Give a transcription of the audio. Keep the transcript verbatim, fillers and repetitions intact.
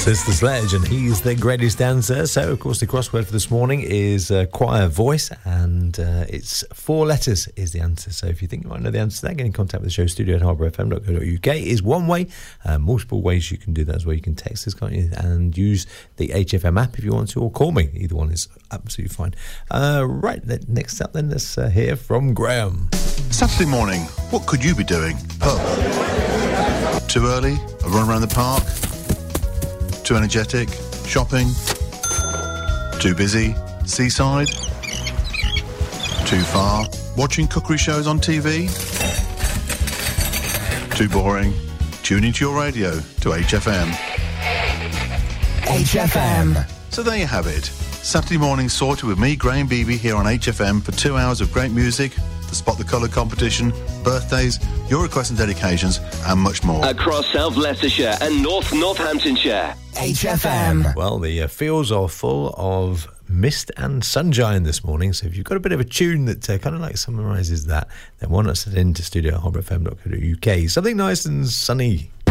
Sister Sledge, and he's the greatest dancer. So, of course, the crossword for this morning is uh, choir voice, and uh, it's four letters is the answer. So if you think you might know the answer to that, get in contact with the show. Studio at harbour f m dot co dot u k is one way. Uh, multiple ways you can do that as well. You can text us, can't you? And use the H F M app if you want to, or call me. Either one is absolutely fine. Uh, right, next up then, let's uh, hear from Graham. Saturday morning, what could you be doing? Pub. Too early? A run around the park? Too energetic? Shopping? Too busy? Seaside? Too far? Watching cookery shows on T V? Too boring? Tune into your radio to H F M. H F M. So there you have it. Saturday morning sorted with me, Graham Beebe, here on H F M for two hours of great music, the Spot the Colour competition, birthdays, your requests and dedications, and much more. Across South Leicestershire and North Northamptonshire. H F M. Well, the uh, fields are full of mist and sunshine this morning, so if you've got a bit of a tune that uh, kind of like summarises that, then why not send it into studio at harbour f m dot co dot u k. Something nice and sunny.